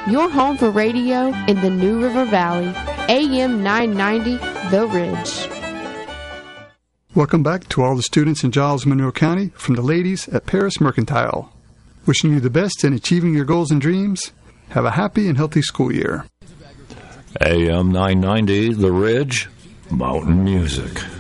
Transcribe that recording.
your home for radio in the New River Valley. AM 990, The Ridge. Welcome back to all the students in Giles Monroe County from the ladies at Paris Mercantile. Wishing you the best in achieving your goals and dreams. Have a happy and healthy school year. AM 990, The Ridge, Mountain Music.